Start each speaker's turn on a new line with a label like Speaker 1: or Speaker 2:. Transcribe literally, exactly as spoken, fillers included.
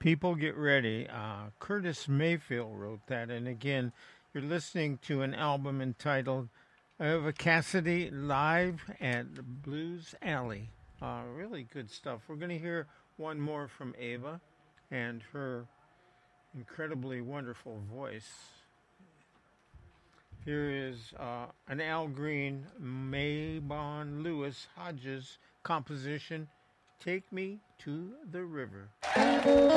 Speaker 1: People get ready. Uh, Curtis Mayfield wrote that. And again, you're listening to an album entitled Eva Cassidy Live at Blues Alley. Uh, really good stuff. We're going to hear one more from Ava and her incredibly wonderful voice. Here is uh, an Al Green, Maybon Lewis Hodges composition, Take Me to the River.